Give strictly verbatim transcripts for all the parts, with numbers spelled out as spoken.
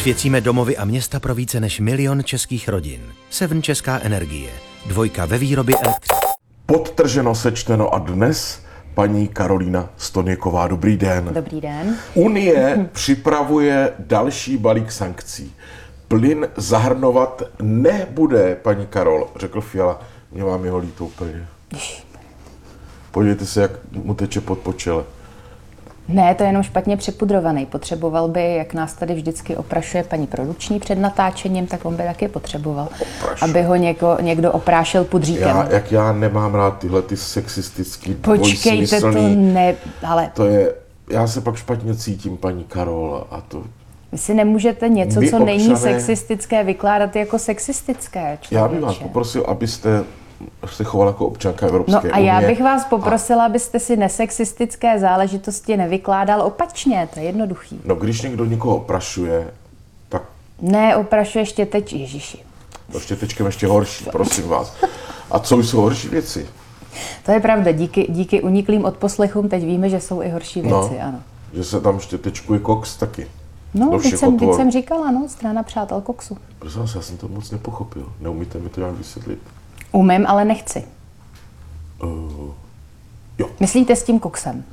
Osvěcíme domovy a města pro více než milion českých rodin. Seven Česká energie. Dvojka ve výrobě elektřiny. Podtrženo, sečteno a dnes paní Karolína Stoněková. Dobrý den. Dobrý den. Unie připravuje další balík sankcí. Plyn zahrnovat nebude, paní Karol, řekl Fiala. Mě vám jeho líto úplně. Podívejte se, jak mu teče pod počele. Ne, to je jenom špatně připudrovaný. Potřeboval by, jak nás tady vždycky oprašuje paní produkční před natáčením, tak on by taky potřeboval, Oprašuji. aby ho někdo, někdo oprášil pudříkem. Já, jak já nemám rád tyhle ty sexistický, Počkejte, to ne, ale... To je, já se pak špatně cítím, paní Karol, a to... Vy si nemůžete něco, My co občané, není sexistické, vykládat jako sexistické, člověče. Já bych vás poprosil, abyste se choval jako občanka Evropské unie. No a unie. Já bych vás poprosila, a... abyste si nesexistické záležitosti nevykládal opačně, to je jednoduchý. No když někdo někoho oprašuje, tak... Ne, oprašuje štěteč, ježiši. No štětečkem ještě horší, prosím vás. A co jsou horší věci? To je pravda, díky, díky uniklým odposlechům teď víme, že jsou i horší věci, no, ano. Že se tam štětečkuje koks taky. No, teď jsem, teď jsem říkala, no, strana přátel koksu. Prosím vás, já jsem to moc nepochopil. Neumíte mi to nějak vysvětlit? Umím, ale nechci. Uh, jo. Myslíte s tím koksem?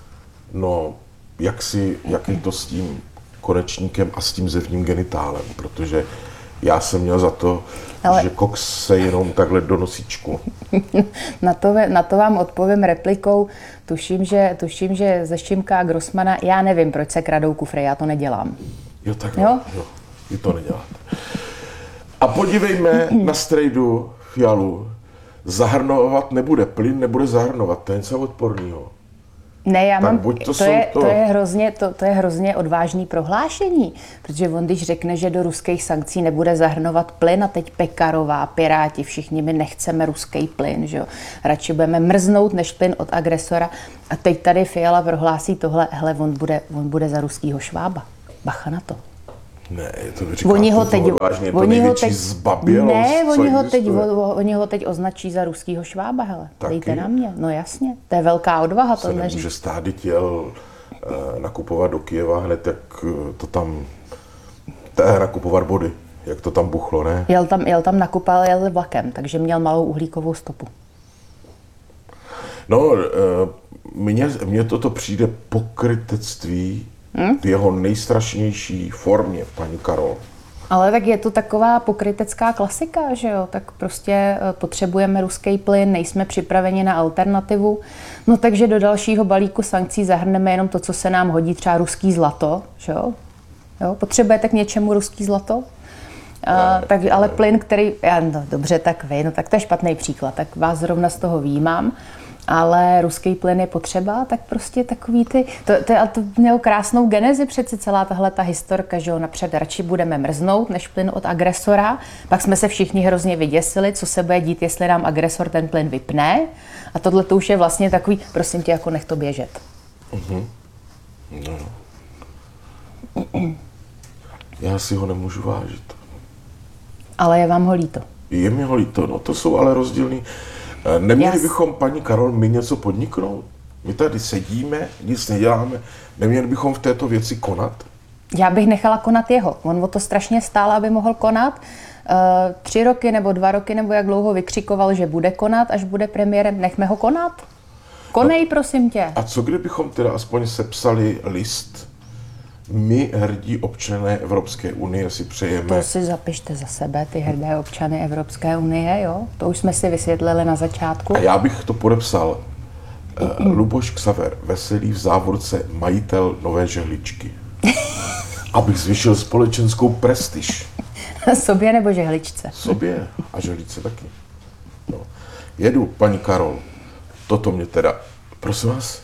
No, jak si, jak je to s tím konečníkem a s tím zevním genitálem, protože já jsem měl za to, ale... že koks se jenom takhle do nosíčku. na, to, na to vám odpovím replikou. Tuším, že, tuším, že ze Šimka a Grossmana, já nevím, proč se kradou kufry, já to nedělám. Jo, tak jo? jo, vy to neděláte. A podívejme na strejdu Fialu. Zahrnovat nebude, plyn nebude zahrnovat, to je něco odporného. Ne, já tak mám, to, to, je, to... to, je hrozně, to, to je hrozně odvážný prohlášení, protože on, když řekne, že do ruských sankcí nebude zahrnovat plyn a teď Pekarová, Piráti, všichni my nechceme ruský plyn, že jo, radši budeme mrznout než plyn od agresora a teď tady Fiala prohlásí tohle, hele, on bude, on bude za ruskýho Švába, bacha na to. Ne, to vy říkáte, oni ho teď, odvážně, to největší zbabělost, ne, oni ho, teď, oni ho teď označí za ruskýho Švába, hele, taky? Dejte na mě, no jasně, to je velká odvaha to neříct. Se nemůže stát, jel uh, nakupovat do Kyjeva hned, jak to tam, te, nakupovat body, jak to tam buchlo, ne? Jel tam, jel tam nakupal, jel vlakem, takže měl malou uhlíkovou stopu. No, uh, mně, mně toto přijde pokrytectví, Hmm? v jeho nejstrašnější formě, paní Karol. Ale tak je to taková pokrytecká klasika, že jo? Tak prostě potřebujeme ruský plyn, nejsme připraveni na alternativu. No takže do dalšího balíku sankcí zahrneme jenom to, co se nám hodí, třeba ruský zlato, že jo? Jo? Potřebujete k něčemu ruský zlato? A, tak, ale plyn, který, já, no dobře, tak vy, no tak to je špatný příklad, tak vás zrovna z toho výjímám. Ale ruský plyn je potřeba, tak prostě takový ty, to, to, to mělo krásnou genezi přeci celá tahle ta historka, že jo, napřed radši budeme mrznout než plyn od agresora, pak jsme se všichni hrozně vyděsili, co se bude dít, jestli nám agresor ten plyn vypne a tohle to už je vlastně takový, prosím tě, jako nech to běžet. Uh-huh. No. Já si ho nemůžu vážit. Ale je vám ho líto. Je mi ho líto, no to jsou ale rozdílný. Neměli Jas. bychom, paní Karol, my něco podniknout? My tady sedíme, nic neděláme. Neměli bychom v této věci konat? Já bych nechala konat jeho. On o to strašně stál, aby mohl konat. E, tři roky nebo dva roky, nebo jak dlouho vykřikoval, že bude konat, až bude premiérem. Nechme ho konat. Konej, a, prosím tě. A co kdybychom teda aspoň sepsali list? My, hrdí občané Evropské unie, si přejeme... To si zapište za sebe, ty hrdé občany Evropské unie, jo? To už jsme si vysvětlili na začátku. A já bych to podepsal. Uh, Luboš Ksaver, veselý v závorce, majitel Nové žehličky. Abych zvyšil společenskou prestiž. Sobě nebo žehličce? Sobě a žehličce taky. No. Jedu, paní Karol, toto mě teda... Prosím vás?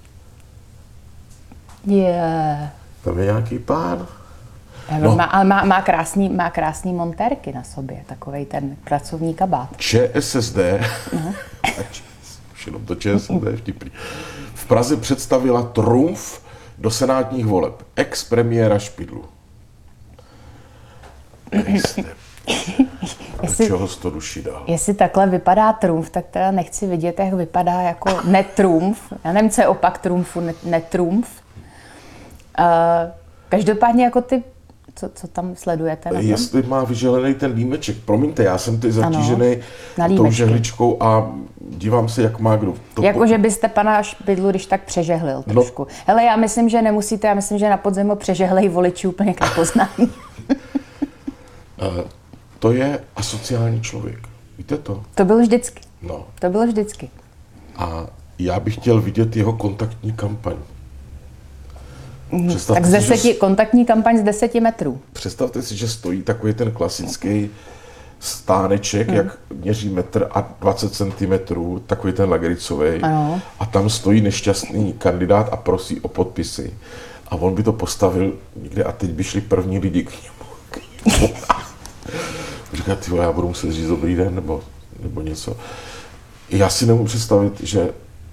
Je... Yeah. Tam je nějaký pán. No. Má, ale má, má, krásný, má krásný montérky na sobě, takovej ten pracovní kabát. ČSSD, uh-huh. už jenom to ČSSD je vtipný, v Praze představila trumf do senátních voleb. Ex-premiéra Špidlu. Do čeho jsi to duši dal? Jestli takhle vypadá trumf, tak teda nechci vidět, jak vypadá jako netrumf. Já nevím, co je opak trumfu, netrumf. Uh, každopádně jako ty Co, co tam sledujete? Na tom? Jestli má vyželený ten límeček. Promiňte, já jsem teď zatížený na tou límečky. žehličkou a dívám se, jak má kdo. To Jako, po... že byste pana Špidlu, když tak přežehlil trošku. No. Hele, já myslím, že nemusíte, já myslím, že na podzimu přežehlej voliči úplně k nepoznání. To je asociální člověk. Víte to? To bylo vždycky. No. To bylo vždycky. A já bych chtěl vidět jeho kontaktní kampaň. Tak z si, deseti, že, kontaktní kampaň z deseti metrů. představte si, že stojí takový ten klasický stáneček, hmm. jak měří metr a dvacet centimetrů, takový ten lagericovej. Ano. A tam stojí nešťastný kandidát a prosí o podpisy. A on by to postavil někde a teď by šli první lidi k němu. K němu. Říká, ty vole, já budu muset říct dobrý den, nebo, nebo něco. Já si nemůžu představit, že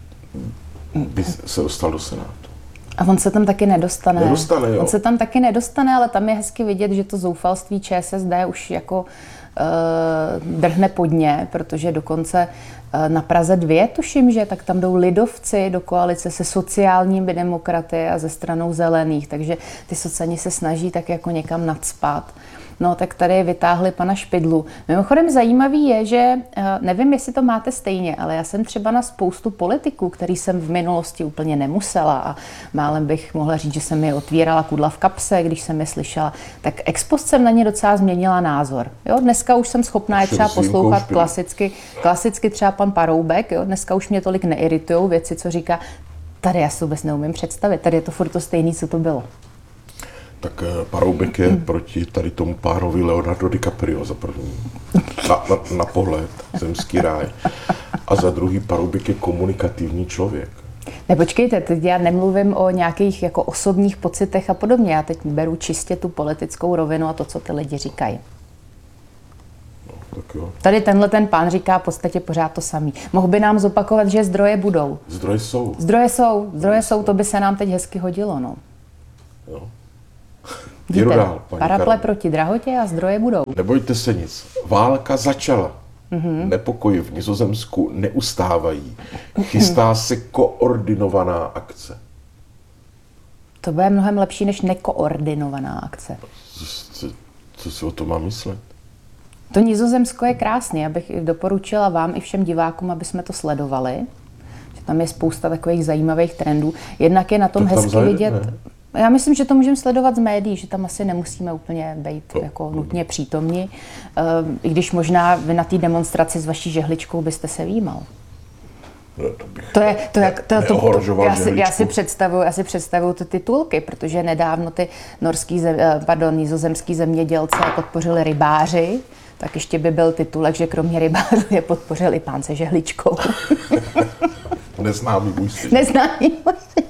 by se dostal do Senátu. A on se tam taky nedostane. Nedostane, jo. On se tam taky nedostane, ale tam je hezky vidět, že to zoufalství ČSSD už jako uh, drhne pod ně, protože dokonce uh, na Praze dvě, tuším, že tak tam jdou lidovci do koalice se sociálními demokraty a ze stranou zelených, takže ty sociální se snaží tak jako někam nacpat. No, tak tady vytáhli pana Špidlu. Mimochodem zajímavý je, že nevím, jestli to máte stejně, ale já jsem třeba na spoustu politiků, který jsem v minulosti úplně nemusela a málem bych mohla říct, že jsem mi otvírala kudla v kapse, když jsem je slyšela, tak ex post jsem na ně docela změnila názor. Jo, dneska už jsem schopná je třeba poslouchat klasicky, klasicky třeba pan Paroubek, jo, dneska už mě tolik neiritujou věci, co říká, tady já si vůbec neumím představit, tady je to furt to stejný, co to bylo. Tak Paroubek je hmm. proti tady tomu párovi Leonardo DiCaprio za první. Na, na, na pohled, zemský ráj. A za druhý Paroubek je komunikativní člověk. Ne, počkejte, teď já nemluvím o nějakých jako osobních pocitech a podobně. Já teď beru čistě tu politickou rovinu a to, co ty lidi říkají. No, tak jo. Tady tenhle ten pán říká v podstatě pořád to samý. Mohl by nám zopakovat, že zdroje budou. Zdroje jsou. Zdroje jsou, zdroje jsou, to by se nám teď hezky hodilo, no. Jo. Vidíte, dál, paraple Karol. Proti drahotě a zdroje budou. Nebojte se nic. Válka začala. Mm-hmm. Nepokoje v Nizozemsku neustávají. Chystá se koordinovaná akce. To bude mnohem lepší než nekoordinovaná akce. Co, co si o tom mám myslet? To Nizozemsko je krásné. Já bych doporučila vám i všem divákům, aby jsme to sledovali. Že tam je spousta takových zajímavých trendů. Jednak je na tom tak tam hezky zajde, vidět... Ne? Já myslím, že to můžeme sledovat z médií, že tam asi nemusíme úplně být to, jako nutně přítomni. I když možná vy na té demonstraci s vaší žehličkou byste se výjímal. No, to, bych to je, to, jak, to, to, to já, si, já si představuju, já si představuju ty titulky, protože nedávno ty norský, pardon, nizozemský zemědělce podpořili rybáři, tak ještě by byl titulek, že kromě rybářů je podpořil i pán se žehličkou. Neznámý můj syn. Neznámý můj syn.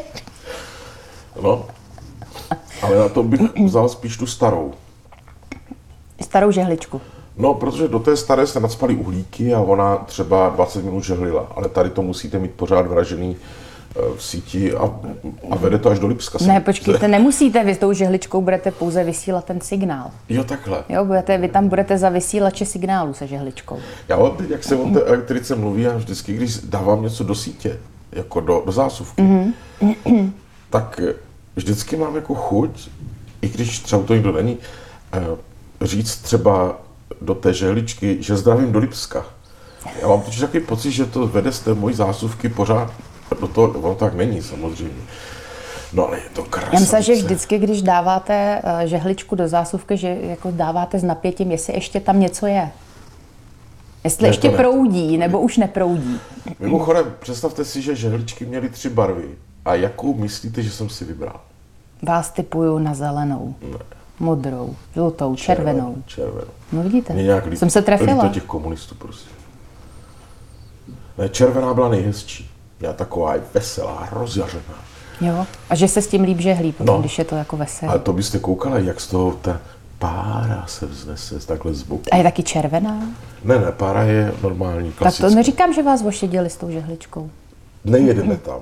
No, ale na to bych vzal spíš tu starou. Starou žehličku. No, protože do té staré se nacpaly uhlíky a ona třeba dvacet minut žehlila, ale tady to musíte mít pořád vražený v síti a, a vede to až do Lipska. Ne, počkejte, nemusíte, vy s tou žehličkou budete pouze vysílat ten signál. Jo, takhle. Jo, budete, vy tam budete za vysílače signálu se žehličkou. Já teď, jak se o té elektrice mluví, a vždycky, když dávám něco do sítě, jako do, do zásuvky, mm-hmm. tak vždycky mám jako chuť, i když třeba to nikdo není, říct třeba do té žehličky, že zdravím do Lipska. Já mám totiž takový pocit, že to vede z té mojí zásuvky pořád do toho, ono tak není samozřejmě. No ale je to krásné. Já myslím, že vždycky, když dáváte žehličku do zásuvky, že jako dáváte s napětím, jestli ještě tam něco je. Jestli ne, ještě proudí, nebo už neproudí. Mimochodem, představte si, že žehličky měly tři barvy. A jakou myslíte, že jsem si vybral? Vás typuju na zelenou, ne. modrou, žlutou, červenou. Červenou. No vidíte, mě nějak líp, jsem se trefila. Líp těch komunistů, prostě. Ne, červená byla nejhezčí. Měla taková veselá, rozjařená. Jo, a že se s tím líp žehlí, potom, no, když je to jako veselé. Ale to byste koukali, jak z toho ta pára se vznese takhle z boku. A je taky červená? Ne, ne, pára je normální, klasická. Tak to neříkám, že vás ošidili s tou žehličkou. Nejedeme tam.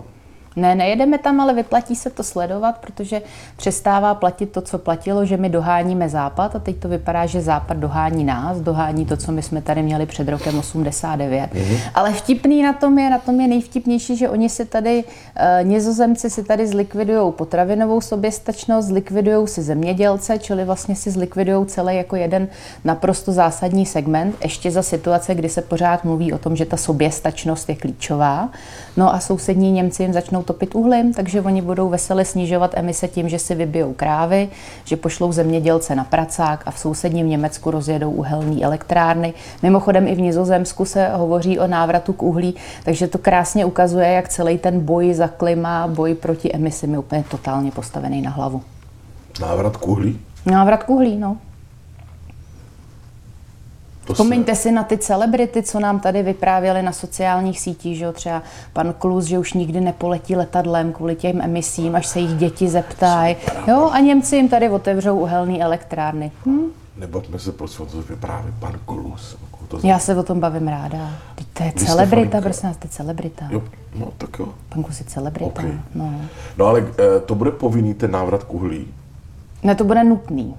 Ne, nejedeme tam, ale vyplatí se to sledovat, protože přestává platit to, co platilo, že my doháníme Západ a teď to vypadá, že Západ dohání nás, dohání to, co my jsme tady měli před rokem osmdesát devět. Mm-hmm. Ale vtipný na tom je, na tom je nejvtipnější, že oni si tady, e, Nizozemci si tady zlikvidujou potravinovou soběstačnost, zlikvidujou si zemědělce, čili vlastně si zlikvidujou celý jako jeden naprosto zásadní segment, ještě za situace, kdy se pořád mluví o tom, že ta soběstačnost je klíčová. No a sousední Němci jim začnou topit uhlím, takže oni budou vesele snižovat emise tím, že si vybijou krávy, že pošlou zemědělce na pracák a v sousedním Německu rozjedou uhelné elektrárny. Mimochodem i v Nizozemsku se hovoří o návratu k uhlí, takže to krásně ukazuje, jak celý ten boj za klima, boj proti emisím je úplně totálně postavený na hlavu. Návrat k uhlí? Návrat k uhlí, no. To Vzpomeňte si na ty celebrity, co nám tady vyprávěli na sociálních sítích, že jo, třeba pan Klus, že už nikdy nepoletí letadlem kvůli těm emisím, až se jich děti zeptají. Jo, a Němci jim tady otevřou uhelné elektrárny. Hm? Nebavme se, prosím, co vypráví pan Klus. To Já se o tom bavím ráda. Teď to je celebrita, prosím nás, to je celebrita. Jo, no tak jo. Pan Klus je celebrita, Okay. no. No ale e, to bude povinný ten návrat k uhlí? Ne, to bude nutný.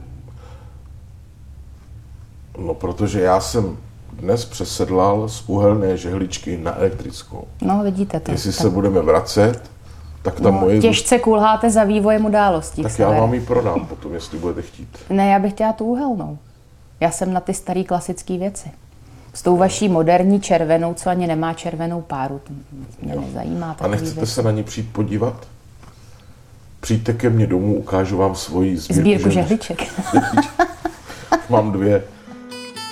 No, protože já jsem dnes přesedlal z uhelné žehličky na elektrickou. No, vidíte to. Jestli tak. se budeme vracet, tak ta No, moje... těžce kulháte za vývojem událostí. Tak já vám ji prodám potom, jestli budete chtít. Ne, já bych chtěla tu uhelnou. Já jsem na ty staré klasické věci. S tou vaší moderní červenou, co ani nemá červenou páru, to mě jo. nezajímá. A nechcete věci. se na ní přijít podívat? Přijďte ke mně domů, ukážu vám svoji sbírku, Sbírku žehliček. Mám dvě.